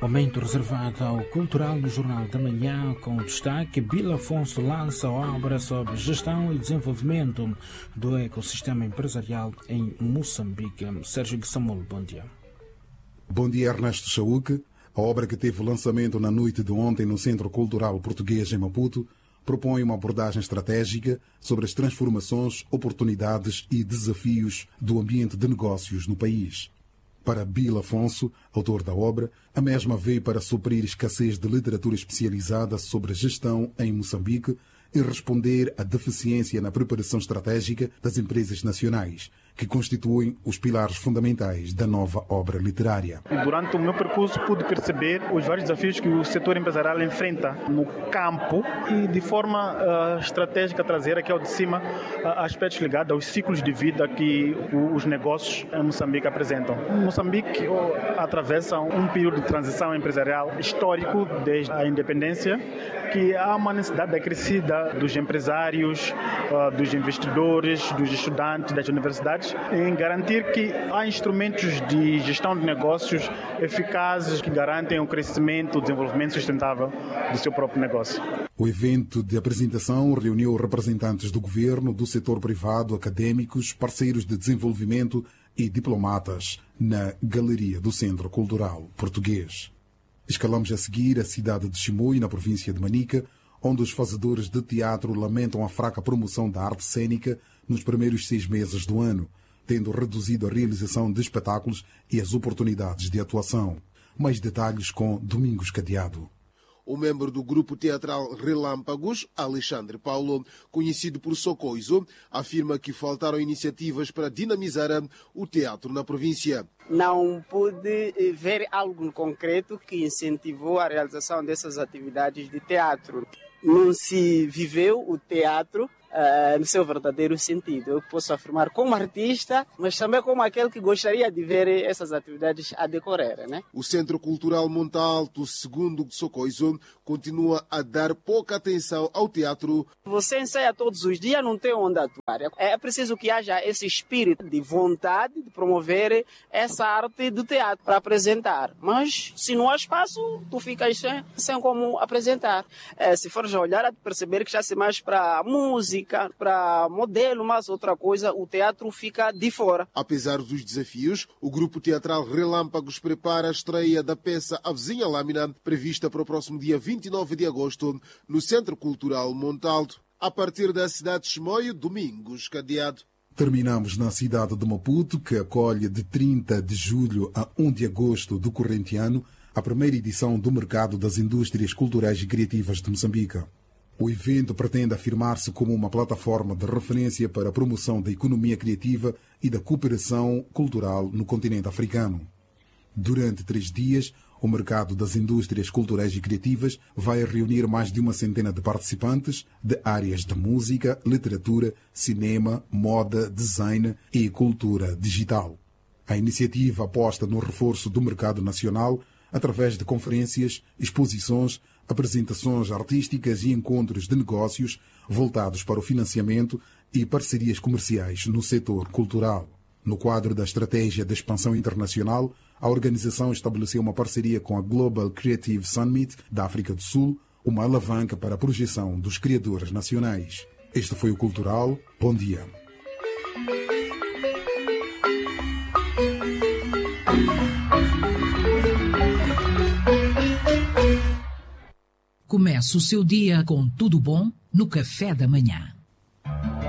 Momento reservado ao Cultural no Jornal da Manhã, com destaque: Bila Afonso lança obra sobre gestão e desenvolvimento do ecossistema empresarial em Moçambique. Sérgio Samuel, bom dia. Bom dia, Ernesto Chauque. A obra que teve lançamento na noite de ontem no Centro Cultural Português em Maputo propõe uma abordagem estratégica sobre as transformações, oportunidades e desafios do ambiente de negócios no país. Para Bila Afonso, autor da obra, a mesma veio para suprir escassez de literatura especializada sobre gestão em Moçambique e responder à deficiência na preparação estratégica das empresas nacionais, que constituem os pilares fundamentais da nova obra literária. Durante o meu percurso pude perceber os vários desafios que o setor empresarial enfrenta no campo e de forma estratégica trazer aqui ao de cima aspectos ligados aos ciclos de vida que os negócios em Moçambique apresentam. Moçambique atravessa um período de transição empresarial histórico desde a independência, que há uma necessidade acrescida dos empresários, dos investidores, dos estudantes das universidades em garantir que há instrumentos de gestão de negócios eficazes que garantem o crescimento, o desenvolvimento sustentável do seu próprio negócio. O evento de apresentação reuniu representantes do governo, do setor privado, académicos, parceiros de desenvolvimento e diplomatas na Galeria do Centro Cultural Português. Escalamos a seguir a cidade de Chimoio, na província de Manica, onde os fazedores de teatro lamentam a fraca promoção da arte cênica nos primeiros 6 meses do ano, tendo reduzido a realização de espetáculos e as oportunidades de atuação. Mais detalhes com Domingos Cadeado. O membro do grupo teatral Relâmpagos, Alexandre Paulo, conhecido por Socoiso, afirma que faltaram iniciativas para dinamizar o teatro na província. Não pude ver algo concreto que incentivou a realização dessas atividades de teatro. Não se viveu o teatro no seu verdadeiro sentido. Eu posso afirmar como artista, mas também como aquele que gostaria de ver essas atividades a decorrer, né? O Centro Cultural Monte Alto, segundo Socoiso, continua a dar pouca atenção ao teatro. Você ensaia todos os dias, não tem onde atuar. É preciso que haja esse espírito de vontade de promover essa arte do teatro para apresentar. Mas se não há espaço, tu ficas sem como apresentar. Se fores a olhar, perceber que já se mais para música, para modelo, mas outra coisa, o teatro fica de fora. Apesar dos desafios, o grupo teatral Relâmpagos prepara a estreia da peça A Vizinha Lâmina, prevista para o próximo dia 29 de agosto, no Centro Cultural Monte Alto, a partir da cidade de Chimoio, Domingos Cadeado. Terminamos na cidade de Maputo, que acolhe de 30 de julho a 1 de agosto do corrente ano a primeira edição do Mercado das Indústrias Culturais e Criativas de Moçambique. O evento pretende afirmar-se como uma plataforma de referência para a promoção da economia criativa e da cooperação cultural no continente africano. Durante 3 dias, o Mercado das Indústrias Culturais e Criativas vai reunir mais de 100 de participantes de áreas de música, literatura, cinema, moda, design e cultura digital. A iniciativa aposta no reforço do mercado nacional através de conferências, exposições, apresentações artísticas e encontros de negócios voltados para o financiamento e parcerias comerciais no setor cultural. No quadro da estratégia de expansão internacional, a organização estabeleceu uma parceria com a Global Creative Summit da África do Sul, uma alavanca para a projeção dos criadores nacionais. Este foi o Cultural. Bom dia. Comece o seu dia com tudo bom no café da manhã.